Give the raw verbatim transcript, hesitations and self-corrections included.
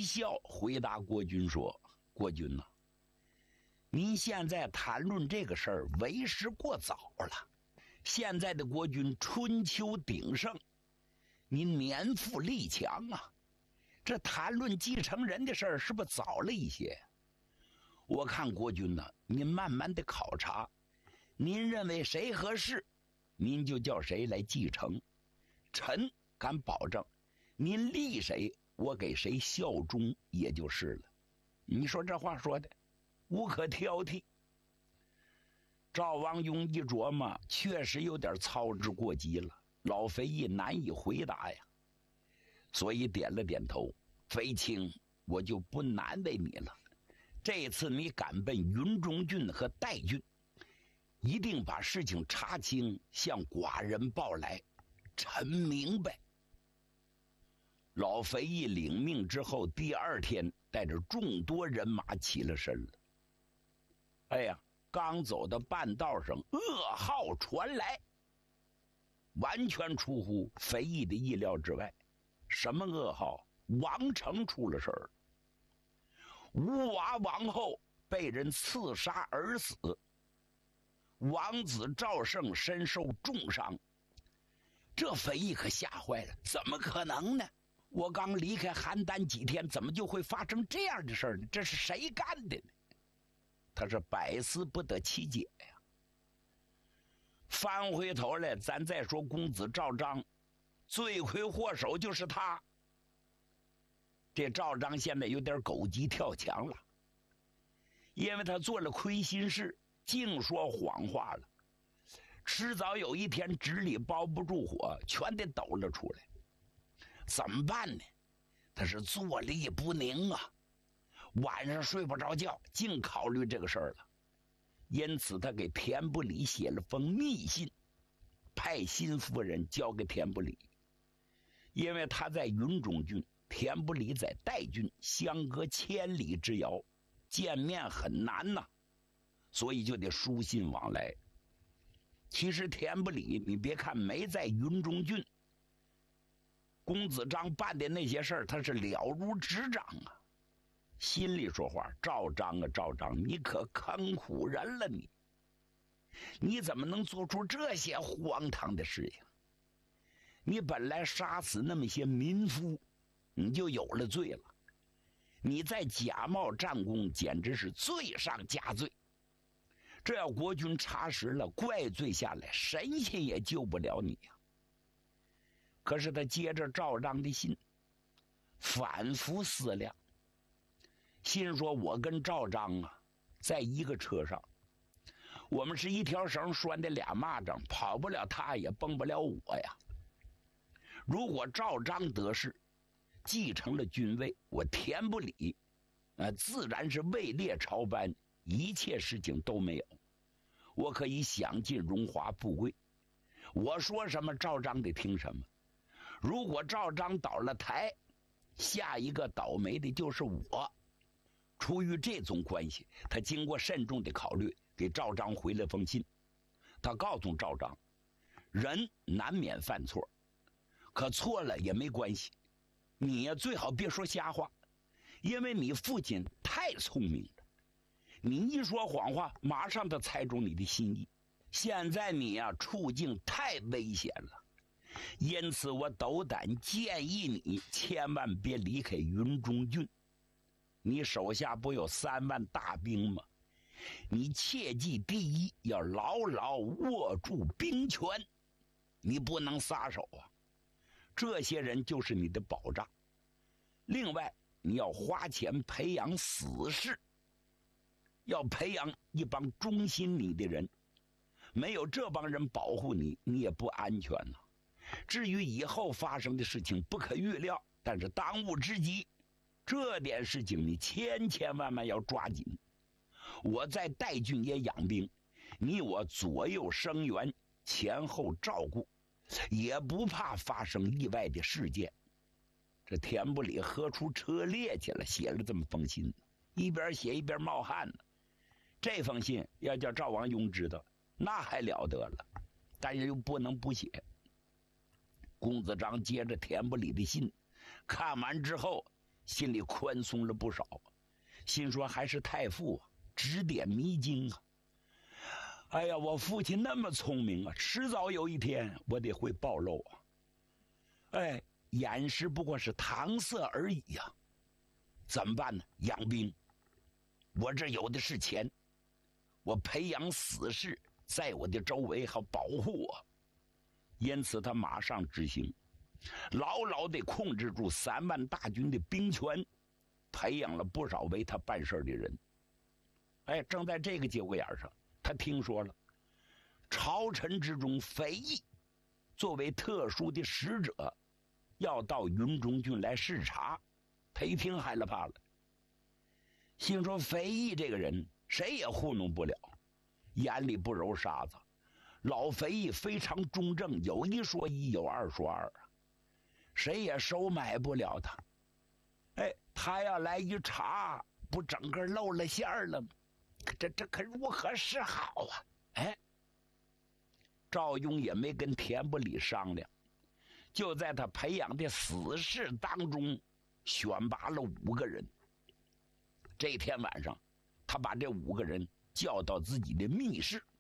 一笑，回答国君说：“国君呐、啊，您现在谈论这个事儿为时过早了。现在的国君春秋鼎盛，您年富力强啊，这谈论继承人的事儿是不是早了一些？我看国君呢、啊，您慢慢的考察，您认为谁合适，您就叫谁来继承。臣敢保证，您立谁，我给谁效忠也就是了。你说这话说的无可挑剔。”赵王雍一琢磨，确实有点操之过急了，老肥义难以回答呀，所以点了点头：“肥卿，我就不难为你了。这次你赶奔云中郡和代郡，一定把事情查清，向寡人报来。臣明白。”老肥义领命之后，第二天带着众多人马起了身了。哎呀，刚走到半道上，噩耗传来，完全出乎肥义的意料之外。什么噩耗？王城出了事儿，吴娃王后被人刺杀而死，王子赵胜身受重伤。这肥义可吓坏了，怎么可能呢？我刚离开邯郸几天，怎么就会发生这样的事儿呢？这是谁干的呢？他是百思不得其解呀。翻回头来，咱再说公子赵章，罪魁祸首就是他。这赵章现在有点狗急跳墙了，因为他做了亏心事，净说谎话了，迟早有一天纸里包不住火，全得抖了出来。怎么办呢？他是坐立不宁啊，晚上睡不着觉，净考虑这个事儿了。因此他给田不里写了封密信，派辛夫人交给田不里。因为他在云中郡，田不里在代郡，相隔千里之遥，见面很难呐、啊，所以就得书信往来。其实田不里，你别看没在云中郡，公子章办的那些事儿，他是了如指掌啊。心里说话：赵章啊赵章，你可坑苦人了你！你怎么能做出这些荒唐的事情？你本来杀死那么些民夫，你就有了罪了。你在假冒战功，简直是罪上加罪。这要国君查实了，怪罪下来，神仙也救不了你呀、啊。可是他接着赵章的信，反复思量，心说：我跟赵章啊，在一个车上，我们是一条绳拴的俩蚂蚱，跑不了他，也蹦不了我呀。如果赵章得势，继承了君位，我田不里，呃，自然是位列朝班，一切事情都没有，我可以享尽荣华富贵。我说什么，赵章得听什么。如果赵章倒了台，下一个倒霉的就是我。出于这种关系，他经过慎重的考虑，给赵章回了封信。他告诉赵章，人难免犯错，可错了也没关系，你呀最好别说瞎话，因为你父亲太聪明了，你一说谎话，马上他猜中你的心意。现在你呀处境太危险了，因此我斗胆建议你千万别离开云中郡。你手下不有三万大兵吗？你切记，第一要牢牢握住兵权，你不能撒手啊，这些人就是你的保障。另外你要花钱培养死士，要培养一帮忠心你的人，没有这帮人保护你，你也不安全呐、啊。至于以后发生的事情不可预料，但是当务之急，这点事情你千千万万要抓紧。我在代郡也养兵，你我左右声援，前后照顾，也不怕发生意外的事件。这田不里喝出车裂去了，写了这么封信，一边写一边冒汗呢。这封信要叫赵王雍知道，那还了得了，但是又不能不写。公子章接着田不里的信看完之后， 心里宽松了不少，心说还是太傅啊指点迷津啊。哎呀，我父亲那么聪明啊，迟早有一天我得会暴露啊。哎，眼时不过是搪塞而已呀、啊，怎么办呢？养兵，我这有的是钱，我培养死士在我的周围好保护我。因此他马上执行，牢牢地控制住三万大军的兵权，培养了不少为他办事的人。哎，正在这个节骨眼上，他听说了朝臣之中非议作为特殊的使者要到云中郡来视察，他一听害了怕了，心说非议这个人谁也糊弄不了，眼里不揉沙子。老非议非常中正，有一说一，有二说二啊，谁也收买不了他。哎，他要来一查，不整个露了馅儿了吗？这这可如何是好啊？哎，赵雍也没跟田不礼商量，就在他培养的死士当中选拔了五个人。这天晚上，他把这五个人叫到自己的密室，